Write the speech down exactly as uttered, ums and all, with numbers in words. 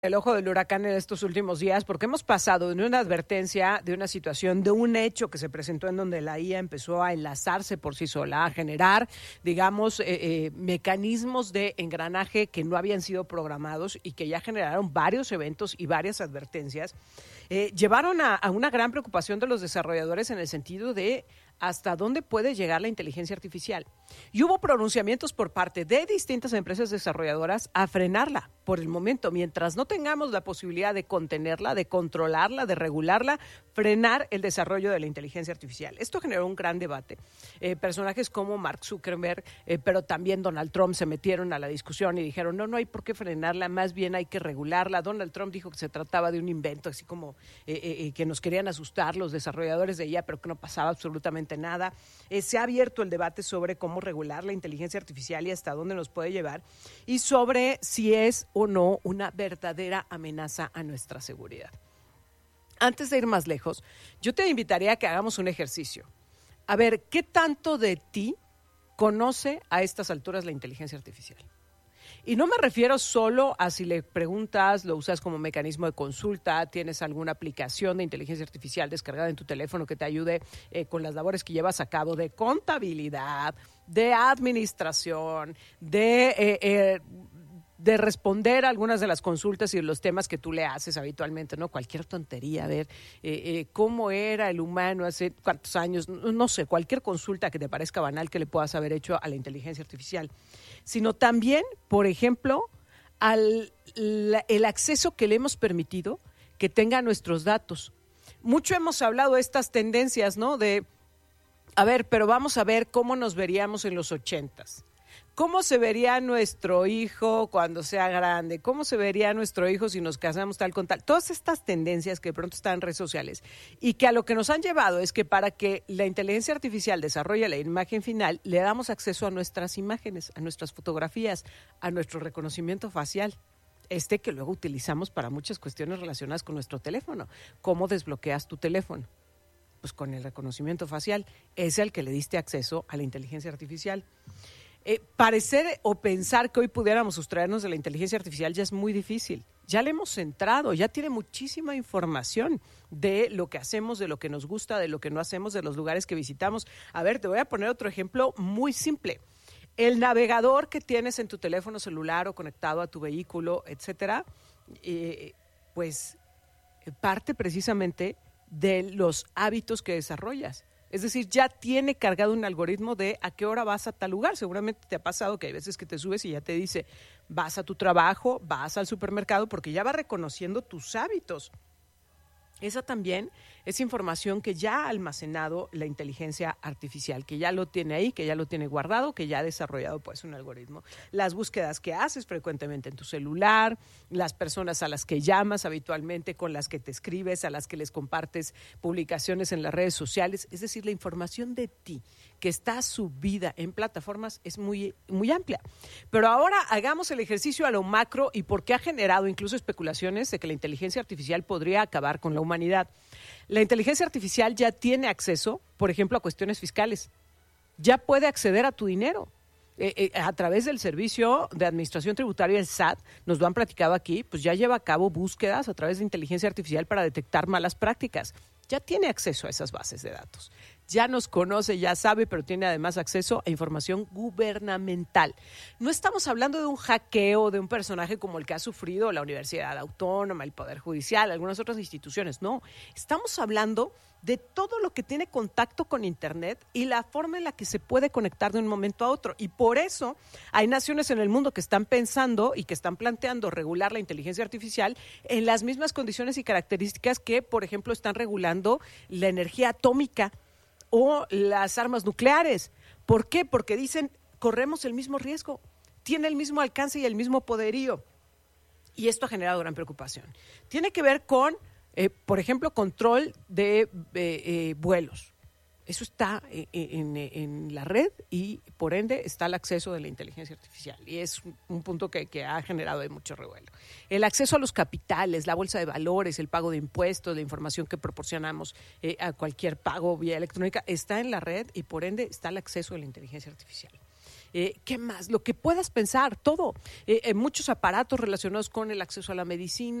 el ojo del huracán en estos últimos días porque hemos pasado de una advertencia, de una situación, de un hecho que se presentó en donde la I A empezó a enlazarse por sí sola, a generar, digamos, eh, eh, mecanismos de engranaje que no habían sido programados y que ya generaron varios eventos y varias advertencias, eh, llevaron a, a una gran preocupación de los desarrolladores en el sentido de hasta dónde puede llegar la inteligencia artificial. Y hubo pronunciamientos por parte de distintas empresas desarrolladoras a frenarla por el momento, mientras no tengamos la posibilidad de contenerla, de controlarla, de regularla, frenar el desarrollo de la inteligencia artificial. Esto generó un gran debate. Eh, personajes como Mark Zuckerberg, eh, pero también Donald Trump se metieron a la discusión y dijeron, no, no hay por qué frenarla, más bien hay que regularla. Donald Trump dijo que se trataba de un invento, así como eh, eh, que nos querían asustar los desarrolladores de I A, pero que no pasaba absolutamente nada. Eh, se ha abierto el debate sobre cómo regular la inteligencia artificial y hasta dónde nos puede llevar, y sobre si es o no una verdadera amenaza a nuestra seguridad. Antes de ir más lejos, yo te invitaría a que hagamos un ejercicio. A ver, ¿qué tanto de ti conoce a estas alturas la inteligencia artificial? Y no me refiero solo a si le preguntas, lo usas como mecanismo de consulta, tienes alguna aplicación de inteligencia artificial descargada en tu teléfono que te ayude eh, con las labores que llevas a cabo de contabilidad, de administración, de... Eh, eh, de responder algunas de las consultas y los temas que tú le haces habitualmente, ¿no? Cualquier tontería, a ver, eh, eh, cómo era el humano hace cuántos años, no, no sé, cualquier consulta que te parezca banal que le puedas haber hecho a la inteligencia artificial, sino también, por ejemplo, al la, el acceso que le hemos permitido que tenga a nuestros datos. Mucho hemos hablado de estas tendencias, ¿no? De, a ver, pero vamos a ver cómo nos veríamos en los ochentas. ¿Cómo se vería nuestro hijo cuando sea grande? ¿Cómo se vería nuestro hijo si nos casamos tal con tal? Todas estas tendencias que de pronto están en redes sociales y que a lo que nos han llevado es que para que la inteligencia artificial desarrolle la imagen final, le damos acceso a nuestras imágenes, a nuestras fotografías, a nuestro reconocimiento facial. Este que luego utilizamos para muchas cuestiones relacionadas con nuestro teléfono. ¿Cómo desbloqueas tu teléfono? Pues con el reconocimiento facial. Es el que le diste acceso a la inteligencia artificial. Eh, parecer o pensar que hoy pudiéramos sustraernos de la inteligencia artificial ya es muy difícil. Ya le hemos entrado, ya tiene muchísima información de lo que hacemos, de lo que nos gusta, de lo que no hacemos, de los lugares que visitamos. A ver, te voy a poner otro ejemplo muy simple. El navegador que tienes en tu teléfono celular o conectado a tu vehículo, etcétera, eh, pues parte precisamente de los hábitos que desarrollas. Es decir, ya tiene cargado un algoritmo de a qué hora vas a tal lugar. Seguramente te ha pasado que hay veces que te subes y ya te dice, vas a tu trabajo, vas al supermercado, porque ya va reconociendo tus hábitos. Esa también es información que ya ha almacenado la inteligencia artificial, que ya lo tiene ahí, que ya lo tiene guardado, que ya ha desarrollado pues un algoritmo. Las búsquedas que haces frecuentemente en tu celular, las personas a las que llamas habitualmente, con las que te escribes, a las que les compartes publicaciones en las redes sociales, es decir, la información de ti que está subida en plataformas es muy, muy amplia. Pero ahora hagamos el ejercicio a lo macro y porque ha generado incluso especulaciones de que la inteligencia artificial podría acabar con la humanidad. La inteligencia artificial ya tiene acceso, por ejemplo, a cuestiones fiscales. Ya puede acceder a tu dinero. Eh, eh, a través del Servicio de Administración Tributaria, el S A T, nos lo han platicado aquí, pues ya lleva a cabo búsquedas a través de inteligencia artificial para detectar malas prácticas. Ya tiene acceso a esas bases de datos. Ya nos conoce, ya sabe, pero tiene además acceso a información gubernamental. No estamos hablando de un hackeo de un personaje como el que ha sufrido la Universidad Autónoma, el Poder Judicial, algunas otras instituciones. No, estamos hablando de todo lo que tiene contacto con Internet y la forma en la que se puede conectar de un momento a otro. Y por eso hay naciones en el mundo que están pensando y que están planteando regular la inteligencia artificial en las mismas condiciones y características que, por ejemplo, están regulando la energía atómica o las armas nucleares. ¿Por qué? Porque dicen, corremos el mismo riesgo, tiene el mismo alcance y el mismo poderío. Y esto ha generado gran preocupación. Tiene que ver con, eh, por ejemplo, control de eh, eh, vuelos. Eso está en, en, en la red y, por ende, está el acceso de la inteligencia artificial. Y es un punto que, que ha generado mucho revuelo. El acceso a los capitales, la bolsa de valores, el pago de impuestos, la información que proporcionamos eh, a cualquier pago vía electrónica, está en la red y, por ende, está el acceso de la inteligencia artificial. eh, ¿qué más? Lo que puedas pensar, todo. Eh, eh, muchos aparatos relacionados con el acceso a la medicina,